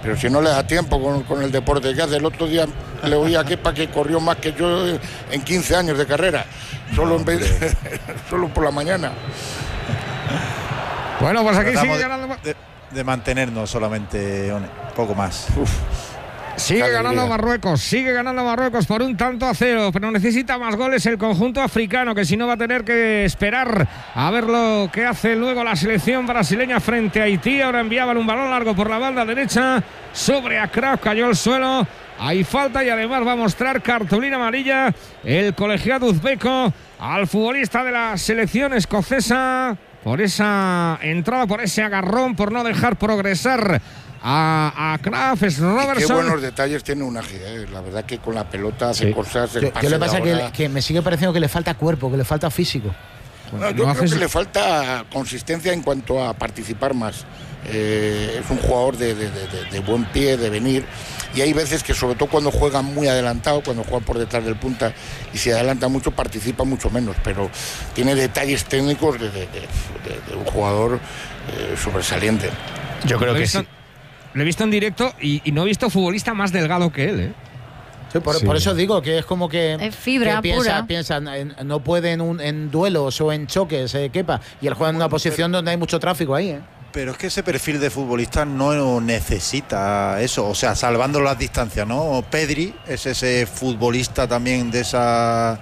pero si no le da tiempo con el deporte que hace. El otro día le oí a Kepa que corrió más que yo en 15 años de carrera, solo por la mañana. Bueno, pues aquí sigue ganando. De mantenernos solamente, poco más. Sigue ganando Marruecos por 1-0, pero necesita más goles el conjunto africano, que si no va a tener que esperar a ver lo que hace luego la selección brasileña frente a Haití. Ahora enviaban un balón largo por la banda derecha sobre Acraf, cayó al suelo. Hay falta y además va a mostrar cartulina amarilla el colegiado uzbeco al futbolista de la selección escocesa por esa entrada, por ese agarrón, por no dejar progresar a Kraft. Es Robertson. Qué buenos detalles tiene Unai, la verdad que con la pelota hace cosas. ¿Qué le pasa? Que me sigue pareciendo que le falta cuerpo, que le falta físico. No, yo creo que le falta consistencia en cuanto a participar más. Es un jugador de buen pie, de venir, y hay veces que, sobre todo cuando juega muy adelantado, cuando juega por detrás del punta y se adelanta mucho, participa mucho menos, pero tiene detalles técnicos de un jugador sobresaliente. Yo creo que sí. Lo he visto en directo y no he visto futbolista más delgado que él, Sí, por eso digo que es como que es fibra pura. Piensa, no puede en duelos o en choques, Kepa, y él juega en una posición donde hay mucho tráfico ahí, Pero es que ese perfil de futbolista no necesita eso, o sea, salvando las distancias, ¿no? Pedri es ese futbolista también de esa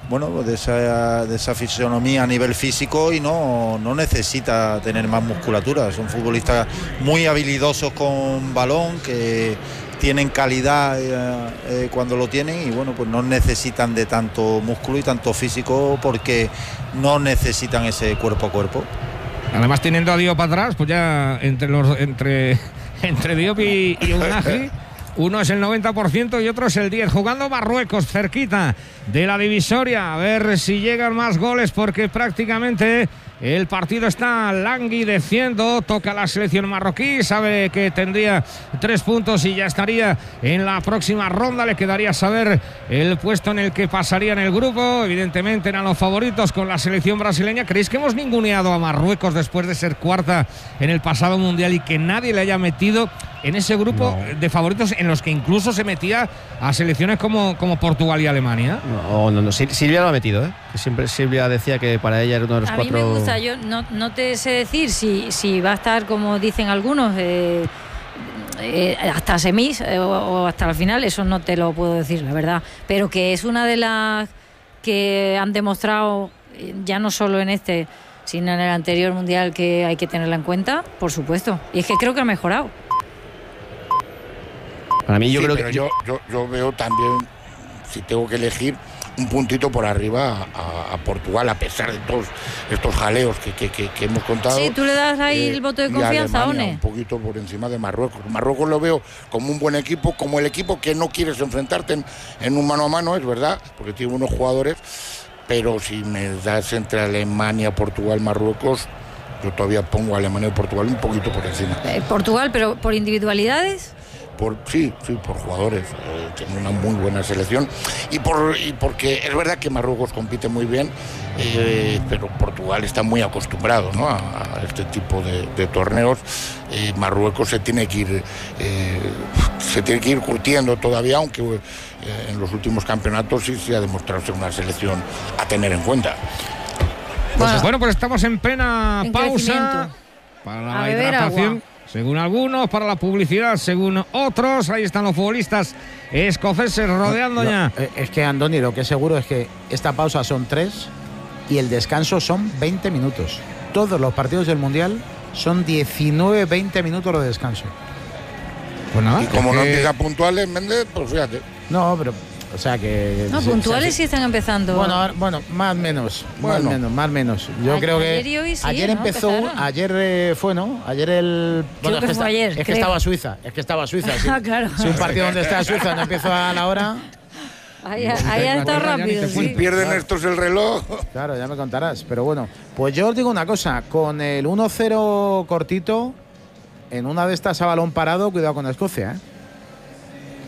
fisonomía a nivel físico y no necesita tener más musculatura. Son futbolistas muy habilidosos con balón, que tienen calidad cuando lo tienen, y bueno, pues no necesitan de tanto músculo y tanto físico, porque no necesitan ese cuerpo a cuerpo. Además, teniendo a Diop atrás, pues ya entre Diop y Unai, uno es el 90% y otro es el 10%. Jugando Marruecos cerquita de la divisoria, a ver si llegan más goles, porque prácticamente el partido está languideciendo. Toca la selección marroquí, sabe que tendría 3 puntos y ya estaría en la próxima ronda. Le quedaría saber el puesto en el que pasaría en el grupo. Evidentemente eran los favoritos con la selección brasileña. ¿Creéis que hemos ninguneado a Marruecos después de ser cuarta en el pasado mundial y que nadie le haya metido en ese grupo de favoritos, en los que incluso se metía a selecciones como Portugal y Alemania? No. Silvia lo ha metido, que siempre Silvia decía que para ella era uno de los 4. A mí me gusta, yo no te sé decir si va a estar, como dicen algunos, hasta semis o hasta la final, eso no te lo puedo decir, la verdad, pero que es una de las que han demostrado, ya no solo en este, sino en el anterior mundial, que hay que tenerla en cuenta, por supuesto, y es que creo que ha mejorado. Para mí, yo creo pero que yo veo también, si tengo que elegir, un puntito por arriba a Portugal, a pesar de todos estos jaleos que hemos contado. Sí, tú le das ahí el voto de confianza, Alemania, One. un poquito por encima de Marruecos. Marruecos lo veo como un buen equipo, como el equipo que no quieres enfrentarte en un mano a mano, es verdad, porque tiene unos jugadores, pero si me das entre Alemania, Portugal, Marruecos, yo todavía pongo a Alemania y Portugal un poquito por encima. Portugal, pero por individualidades. Sí, por jugadores, tiene una muy buena selección y porque es verdad que Marruecos compite muy bien, pero Portugal está muy acostumbrado, ¿no?, a este tipo de torneos. Marruecos se tiene que ir curtiendo todavía, aunque en los últimos campeonatos sí ha demostrado ser una selección a tener en cuenta. Bueno, pues estamos en plena pausa para la hidratación. Agua. Según algunos, para la publicidad, según otros. Ahí están los futbolistas escoceses rodeando ya. Es que, Andoni, lo que es seguro es que esta pausa son 3 y el descanso son 20 minutos. Todos los partidos del Mundial son 19-20 minutos de descanso. Pues nada. Y como no empieza puntuales, Méndez, pues fíjate. No, pero... O sea que... No, puntuales sí están empezando. Bueno, más o menos. Yo creo que ayer y hoy sí, ayer empezó, ayer fue, ¿no? Ayer Creo que fue ayer. Es que estaba Suiza. Sí. Claro. Si un partido donde está Suiza no empieza a la hora... Ahí ha estado rápido, sí. Pierden estos el reloj. Claro, ya me contarás. Pero bueno, pues yo os digo una cosa. Con el 1-0 cortito, en una de estas a balón parado, cuidado con Escocia,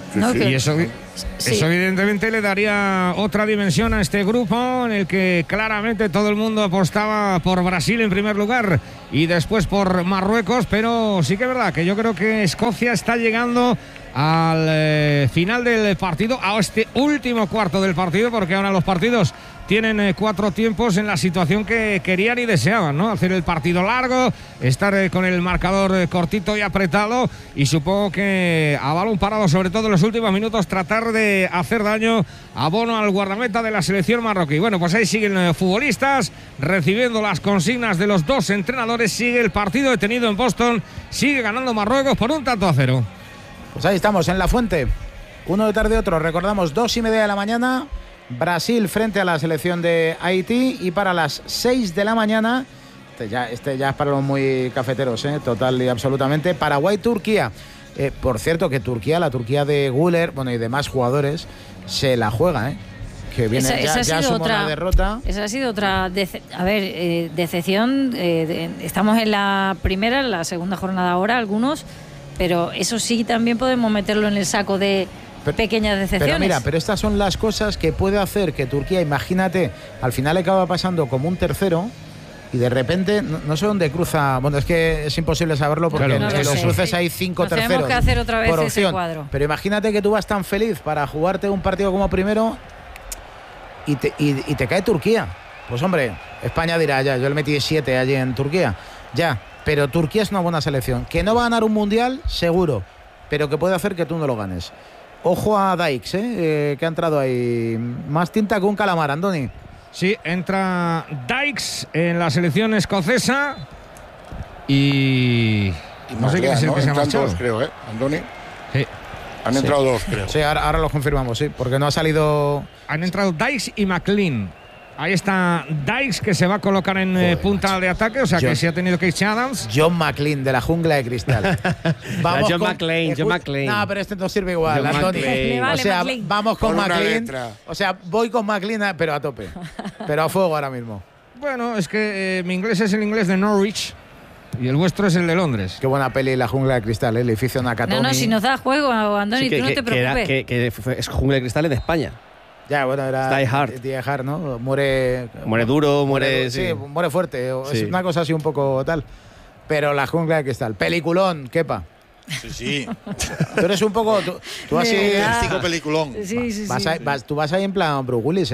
¿no? Y eso evidentemente le daría otra dimensión a este grupo en el que claramente todo el mundo apostaba por Brasil en primer lugar y después por Marruecos, pero sí que es verdad que yo creo que Escocia está llegando al final del partido, a este último cuarto del partido, porque ahora los partidos tienen 4 tiempos en la situación que querían y deseaban, ¿no? Hacer el partido largo, estar con el marcador cortito y apretado, y supongo que a balón parado, sobre todo en los últimos minutos, tratar de hacer daño a Bono, al guardameta de la selección marroquí. Bueno, pues ahí siguen futbolistas recibiendo las consignas de los 2 entrenadores. Sigue el partido detenido en Boston, sigue ganando Marruecos por 1-0. Pues ahí estamos, en La Fuente. Uno detrás de otro. Recordamos, 2:30 de la mañana, Brasil frente a la selección de Haití. Y para las 6 de la mañana, este ya es para los muy cafeteros, total y absolutamente, Paraguay-Turquía. Por cierto, que Turquía, la Turquía de Güler, bueno, y demás jugadores, se la juega, que viene ya sumó una derrota. Esa ha sido otra decepción. Estamos en la primera, en la segunda jornada ahora, algunos, pero eso sí también podemos meterlo en el saco de pequeñas decepciones. Pero estas son las cosas que puede hacer que Turquía, imagínate, al final acaba pasando como un tercero y de repente no sé dónde cruza. Bueno, es que es imposible saberlo porque en los cruces hay 5 terceros. Tenemos que hacer otra vez por ese opción. cuadro. Pero imagínate que tú vas tan feliz para jugarte un partido como primero y te cae Turquía. Pues hombre, España dirá, ya, yo le metí 7 allí en Turquía. Ya, pero Turquía es una buena selección. Que no va a ganar un mundial, seguro, pero que puede hacer que tú no lo ganes. Ojo a Dykes, que ha entrado ahí. Más tinta que un calamar, Andoni. Sí, entra Dykes en la selección escocesa y no sé quién es el que se ha marchado. 2, creo, Andoni. Sí. Han entrado 2, creo. Sí, ahora lo confirmamos, sí, porque no ha salido. Han entrado Dykes y McLean. Ahí está Dykes, que se va a colocar en punta de ataque, o sea que se ha tenido que irse Adams. John McLean, de la jungla de cristal. Vamos John McLean. No, pero este no sirve igual, Antonio. Vale, o sea, McLean. Vamos con McLean. O sea, voy con McLean, pero a tope. Pero a fuego ahora mismo. Bueno, es que mi inglés es el inglés de Norwich y el vuestro es el de Londres. Qué buena peli, La jungla de cristal, el edificio Nakatomi. No, si nos da juego, Andoni, sí, tú no te preocupes. Que es Jungla de Cristal en España. Ya, bueno, era Die Hard. Die Hard, ¿no? Muere duro, muere sí, muere fuerte. Es una cosa así un poco tal. Pero La jungla de cristal. Peliculón, Kepa. Sí. Tú eres un poco. Tú así. Peliculón. Sí. Tú vas ahí en plan Bruce Willis,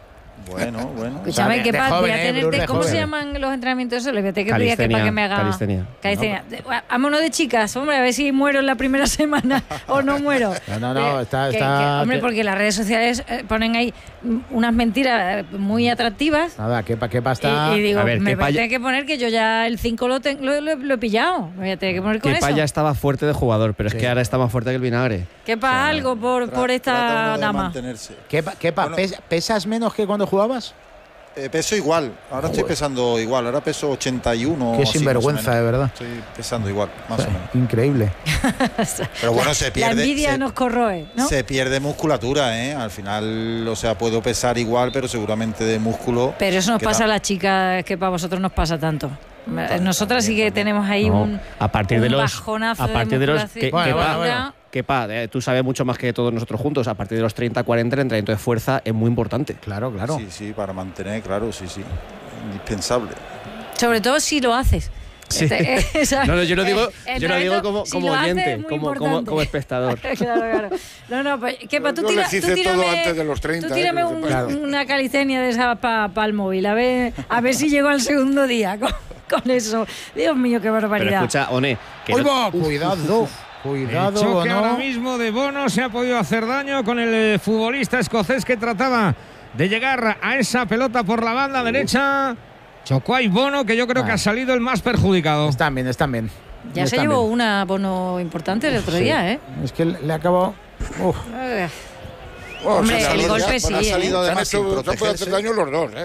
Bueno. Escúchame, ¿qué pasa? Voy a tenerte. ¿Cómo joven. se llaman los entrenamientos esos? Le voy a tener que pedir a Kepa que me haga. Calistenia. Vámonos de chicas, hombre, a ver si muero en la primera semana o no muero. No, está. Hombre, porque las redes sociales ponen ahí unas mentiras muy atractivas. Nada, Kepa está. Y digo, a ver, me voy a tener que poner que yo ya el 5 lo he pillado. Me voy a tener que poner con eso. Kepa ya estaba fuerte de jugador, pero es que ahora está más fuerte que el vinagre. Kepa algo por esta dama. Kepa, bueno, ¿pesas menos que cuando jugabas? Peso igual, ahora estoy pesando igual, ahora peso 81. Qué sinvergüenza, de verdad. Estoy pesando igual, más o menos. Increíble. Pero bueno, se pierde. La envidia nos corroe, ¿no? Se pierde musculatura, Al final, o sea, puedo pesar igual, pero seguramente de músculo. Pero eso nos pasa a las chicas, que para vosotros nos pasa tanto. Nosotras sí que tenemos ahí un bajonazo de musculación. Kepa, tú sabes mucho más que todos nosotros juntos. A partir de los 30, 40, el entrenamiento de fuerza es muy importante. Claro. Sí, para mantener, claro, sí. Indispensable. Sobre todo si lo haces. Sí. No, yo lo digo como oyente, como espectador. Claro. No, pues, Kepa, tú tírame una calistenia de esa para el móvil, a ver si llego al segundo día con eso. Dios mío, qué barbaridad. Pero escucha, One, Cuidado, el choque Bono. ahora mismo de Bono se ha podido hacer daño con el futbolista escocés que trataba de llegar a esa pelota por la banda derecha. Chocó ahí Bono, que yo creo que ha salido el más perjudicado. Están bien. Ya se llevó una Bono importante el otro día, Es que le acabó. Hombre, el golpe sí. Ha salido además sin protegerse. Se puede hacer daño los dos,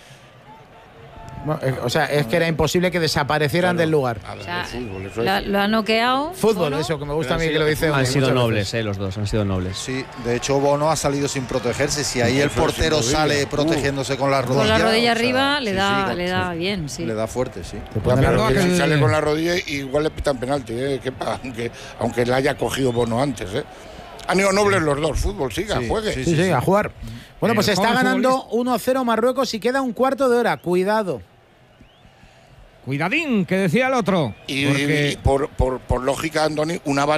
O sea, es que era imposible que desaparecieran del lugar. O sea, lo ha noqueado. Fútbol, Bono. Eso, que me gusta a mí que lo dice. Han sido nobles, los dos, han sido nobles. Sí, de hecho Bono ha salido sin protegerse. Si ahí el portero sale protegiéndose con la rodilla. Con la rodilla arriba le da bien, sí. Le da fuerte, sí. Si sale con la rodilla, igual le pitan penalti, aunque la haya cogido Bono antes, Han ido nobles los dos, fútbol, siga, juegue. Sí, a jugar. Bueno, pues está ganando 1-0 Marruecos y queda un cuarto de hora. Cuidado. Cuidadín, que decía el otro. Y por lógica, Andoni, una